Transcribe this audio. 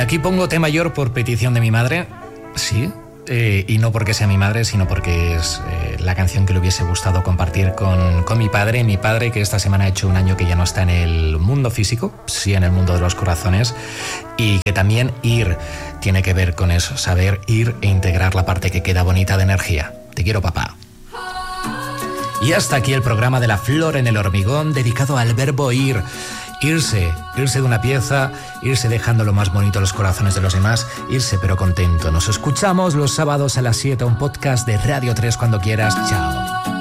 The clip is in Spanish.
aquí pongo T mayor por petición de mi madre, sí, y no porque sea mi madre, sino porque es la canción que le hubiese gustado compartir con mi padre que esta semana ha hecho un año que ya no está en el mundo físico, sí en el mundo de los corazones, y que también ir tiene que ver con eso, saber ir e integrar la parte que queda bonita de energía. Te quiero, papá. Y hasta aquí el programa de La Flor en el Hormigón, dedicado al verbo ir. Irse de una pieza, irse dejando lo más bonito a los corazones de los demás, irse pero contento. Nos escuchamos los sábados a las 7, un podcast de Radio 3 cuando quieras. Chao.